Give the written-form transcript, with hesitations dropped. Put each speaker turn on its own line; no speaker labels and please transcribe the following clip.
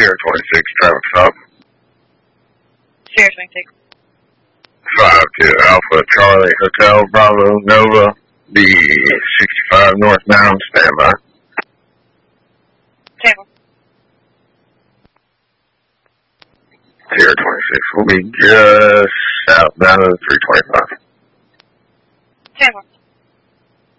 Sierra 26, traffic stop.
Sierra 26.
52 Alpha Charlie Hotel Bravo Nova B65 northbound, standby.
Table.
Sierra 26 will be just southbound of 325.
Table.